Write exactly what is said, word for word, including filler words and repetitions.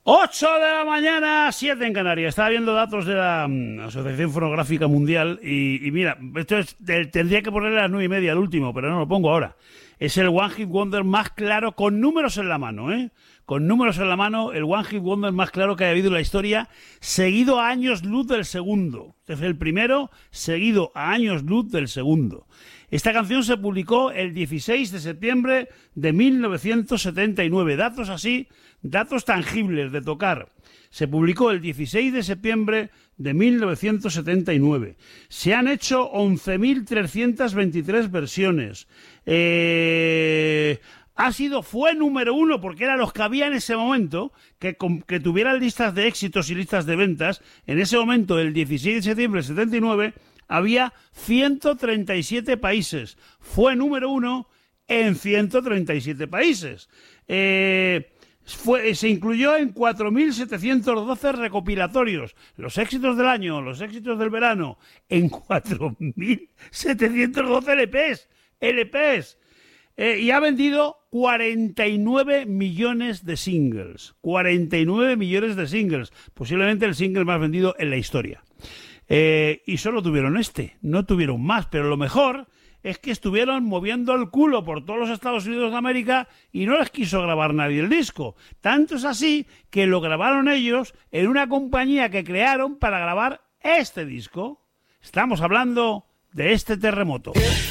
ocho de la mañana, siete en Canarias. Estaba viendo datos de la um, Asociación Fonográfica Mundial y, y mira, esto es, tendría que ponerle a las nueve y media el último, pero no lo pongo ahora. Es el One Hit Wonder más claro, con números en la mano, ¿eh? Con números en la mano, el One Hit Wonder más claro que haya habido en la historia, seguido a años luz del segundo. Este es el primero, seguido a años luz del segundo. Esta canción se publicó el dieciséis de septiembre de mil novecientos setenta y nueve. Datos así, datos tangibles de tocar. Se publicó el dieciséis de septiembre de mil novecientos setenta y nueve. Se han hecho once mil trescientas veintitrés versiones. Eh... Ha sido, fue número uno, porque eran los que había en ese momento, que, que tuvieran listas de éxitos y listas de ventas. En ese momento, el dieciséis de septiembre de setenta y nueve, había ciento treinta y siete países. Fue número uno en ciento treinta y siete países. Eh, fue, se incluyó en cuatro mil setecientos doce recopilatorios. Los éxitos del año, los éxitos del verano, en cuatro mil setecientos doce L Pes. L Pes. Eh, y ha vendido cuarenta y nueve millones de singles. cuarenta y nueve millones de singles. Posiblemente el single más vendido en la historia. Eh, y solo tuvieron este. No tuvieron más. Pero lo mejor es que estuvieron moviendo el culo por todos los Estados Unidos de América y no les quiso grabar nadie el disco. Tanto es así que lo grabaron ellos en una compañía que crearon para grabar este disco. Estamos hablando de este terremoto.